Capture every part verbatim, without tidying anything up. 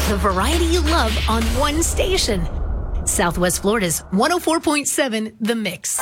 The variety you love on one station. Southwest Florida's one oh four point seven The Mix.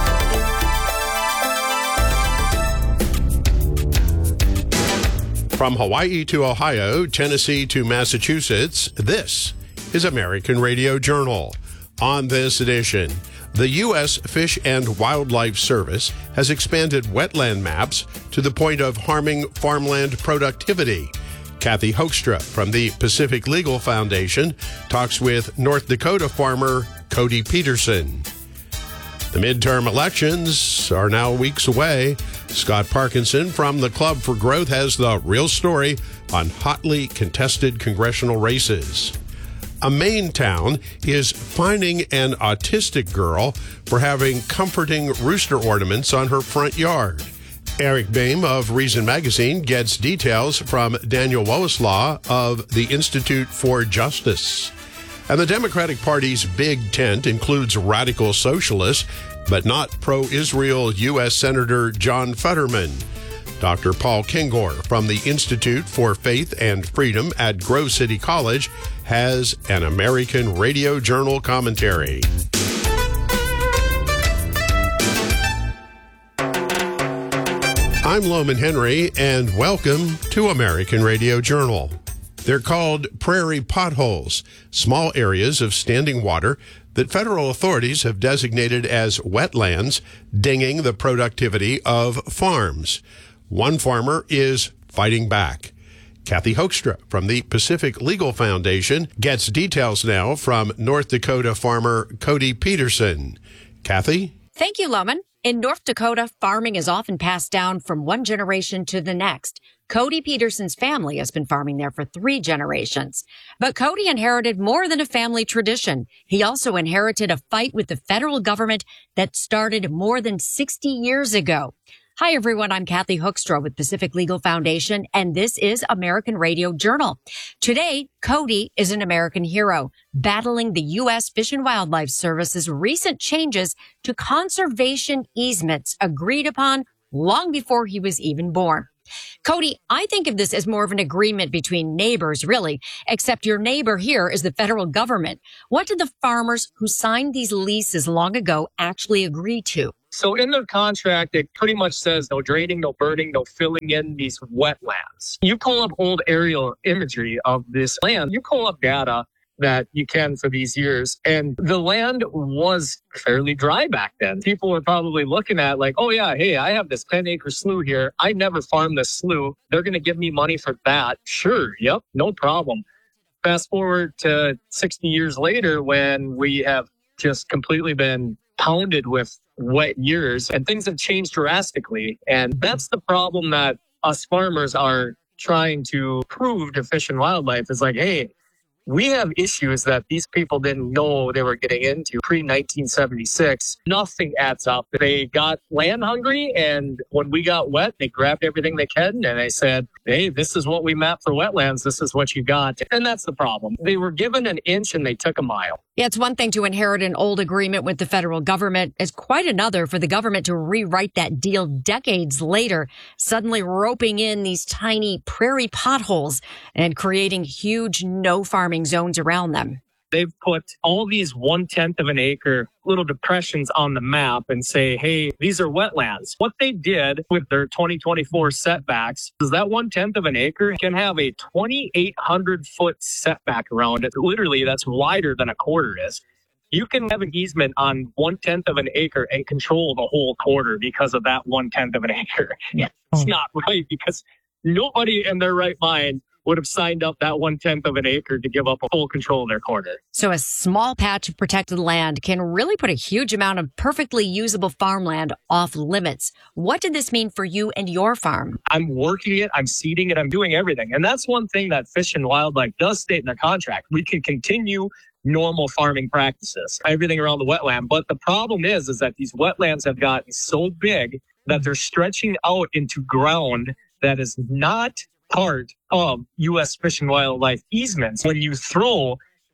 From Hawaii to Ohio, Tennessee to Massachusetts, this is American Radio Journal. On this edition, the U S Fish and Wildlife Service has expanded wetland maps to the point of harming farmland productivity. Kathy Hoekstra from the Pacific Legal Foundation talks with North Dakota farmer Cody Peterson. The midterm elections are now weeks away. Scott Parkinson from the Club for Growth has the real story on hotly contested congressional races. A Maine town is fining an autistic girl for having comforting rooster ornaments on her front yard. Eric Boehm of Reason Magazine gets details from Daniel Woeslaw of the Institute for Justice. And the Democratic Party's big tent includes radical socialists, but not pro-Israel U S Senator John Fetterman. Doctor Paul Kengor from the Institute for Faith and Freedom at Grove City College has an American Radio Journal commentary. I'm Loman Henry, and welcome to American Radio Journal. They're called prairie potholes, small areas of standing water that federal authorities have designated as wetlands, dinging the productivity of farms. One farmer is fighting back. Kathy Hoekstra from the Pacific Legal Foundation gets details now from North Dakota farmer Cody Peterson. Kathy? Thank you, Loman. In North Dakota, farming is often passed down from one generation to the next. Cody Peterson's family has been farming there for three generations. But Cody inherited more than a family tradition. He also inherited a fight with the federal government that started more than sixty years ago. Hi, everyone. I'm Kathy Hoekstra with Pacific Legal Foundation, and this is American Radio Journal. Today, Cody is an American hero, battling the U S Fish and Wildlife Service's recent changes to conservation easements agreed upon long before he was even born. Cody, I think of this as more of an agreement between neighbors, really, except your neighbor here is the federal government. What did the farmers who signed these leases long ago actually agree to? So in the contract, it pretty much says no draining, no burning, no filling in these wetlands. You pull up old aerial imagery of this land. You pull up data that you can for these years. And the land was fairly dry back then. People were probably looking at like, oh yeah, hey, I have this ten acre slough here. I never farmed this slough. They're going to give me money for that. Sure. Yep. No problem. Fast forward to sixty years later when we have just completely been pounded with wet years and things have changed drastically. And that's the problem that us farmers are trying to prove to Fish and Wildlife is like, hey, we have issues that these people didn't know they were getting into pre nineteen seventy-six. Nothing adds up. They got land hungry, and when we got wet, they grabbed everything they can, and they said, hey, this is what we mapped for wetlands. This is what you got. And that's the problem. They were given an inch, and they took a mile. Yeah, it's one thing to inherit an old agreement with the federal government. It's quite another for the government to rewrite that deal decades later, suddenly roping in these tiny prairie potholes and creating huge no farming zones around them. They've put all these one-tenth of an acre little depressions on the map and say, hey, these are wetlands. What they did with their twenty twenty-four setbacks is that one-tenth of an acre can have a twenty-eight hundred foot setback around it. Literally, that's wider than a quarter is. You can have an easement on one-tenth of an acre and control the whole quarter because of that one-tenth of an acre. It's not right because nobody in their right mind would have signed up that one-tenth of an acre to give up full control of their quarter. So a small patch of protected land can really put a huge amount of perfectly usable farmland off limits. What did this mean for you and your farm? I'm working it, I'm seeding it, I'm doing everything. And that's one thing that Fish and Wildlife does state in their contract. We can continue normal farming practices, everything around the wetland. But the problem is, is that these wetlands have gotten so big that they're stretching out into ground that is not part of U S Fish and Wildlife easements. When you throw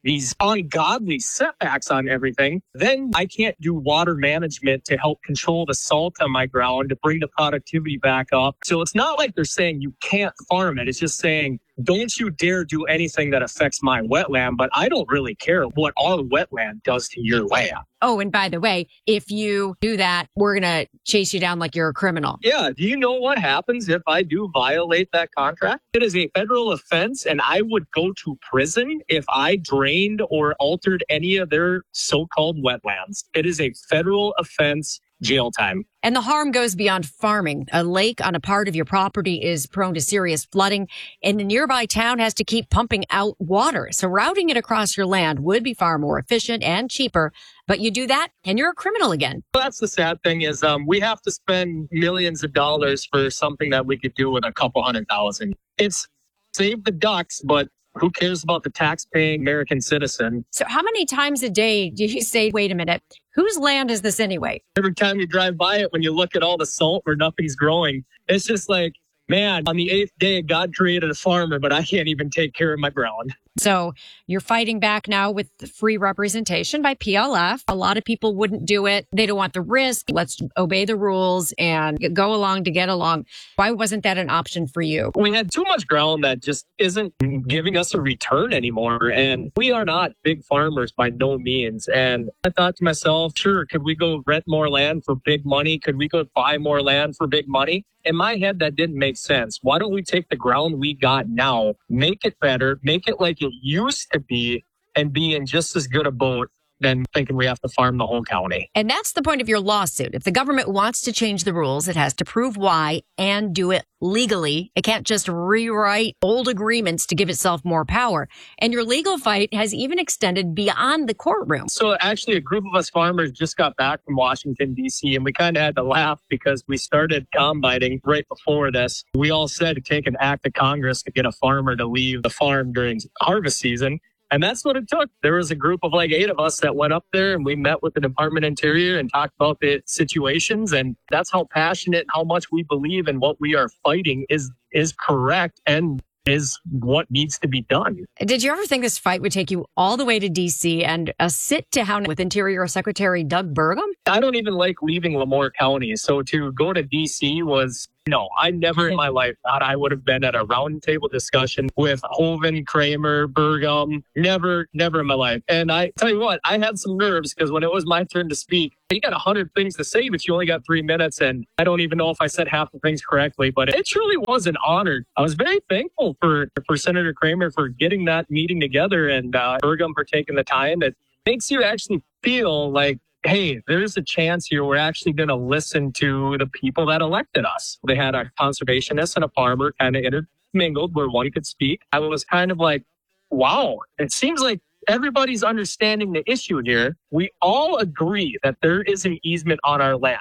these ungodly setbacks on everything, then I can't do water management to help control the salt on my ground to bring the productivity back up. So it's not like they're saying you can't farm it. It's just saying, don't you dare do anything that affects my wetland, but I don't really care what our wetland does to your land. Oh, and by the way, if you do that, we're going to chase you down like you're a criminal. Yeah. Do you know what happens if I do violate that contract? It is a federal offense, and I would go to prison if I drained or altered any of their so-called wetlands. It is a federal offense. Jail time. And the harm goes beyond farming. A lake on a part of your property is prone to serious flooding, and the nearby town has to keep pumping out water. So routing it across your land would be far more efficient and cheaper. But you do that, and you're a criminal again. That's the sad thing is um, we have to spend millions of dollars for something that we could do with a couple hundred thousand. It's save the ducks, but who cares about the tax-paying American citizen? So how many times a day do you say, wait a minute, whose land is this anyway? Every time you drive by it, when you look at all the salt where nothing's growing, it's just like, man, on the eighth day, God created a farmer, but I can't even take care of my ground. So you're fighting back now with free representation by P L F. A lot of people wouldn't do it. They don't want the risk. Let's obey the rules and go along to get along. Why wasn't that an option for you? We had too much ground that just isn't giving us a return anymore. And we are not big farmers by no means. And I thought to myself, sure, could we go rent more land for big money? Could we go buy more land for big money? In my head, that didn't make sense. Why don't we take the ground we got now, make it better, make it like it used to be, and be in just as good a boat than thinking we have to farm the whole county. And that's the point of your lawsuit. If the government wants to change the rules, it has to prove why and do it legally. It can't just rewrite old agreements to give itself more power. And your legal fight has even extended beyond the courtroom. So actually, a group of us farmers just got back from Washington, D C, and we kind of had to laugh because we started combiting right before this. We all said to take an act of Congress to get a farmer to leave the farm during harvest season. And that's what it took. There was a group of like eight of us that went up there and we met with the Department of Interior and talked about the situations. And that's how passionate, how much we believe in what we are fighting is is correct and is what needs to be done. Did you ever think this fight would take you all the way to D C and a sit down with Interior Secretary Doug Burgum? I don't even like leaving Lemoore County. So to go to D C was, no, I never in my life thought I would have been at a roundtable discussion with Hoeven, Kramer, Burgum. Never, never in my life. And I tell you what, I had some nerves because when it was my turn to speak, you got a hundred things to say, but you only got three minutes. And I don't even know if I said half the things correctly, but it truly was an honor. I was very thankful for, for Senator Kramer for getting that meeting together and uh, Burgum for taking the time. It makes you actually feel like, hey, there's a chance here we're actually going to listen to the people that elected us. They had a conservationist and a farmer kind of intermingled where one could speak. I was kind of like, wow, it seems like everybody's understanding the issue here. We all agree that there is an easement on our land.